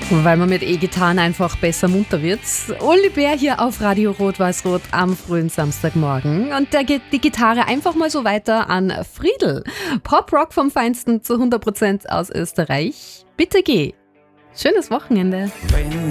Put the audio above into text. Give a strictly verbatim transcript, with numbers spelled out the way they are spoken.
Weil man mit E-Gitarren einfach besser munter wird. Uli Bär hier auf Radio Rot-Weiß-Rot am frühen Samstagmorgen. Und der geht die Gitarre einfach mal so weiter an Friedl. Pop-Rock vom Feinsten zu hundert Prozent aus Österreich. Bitte geh. Schönes Wochenende.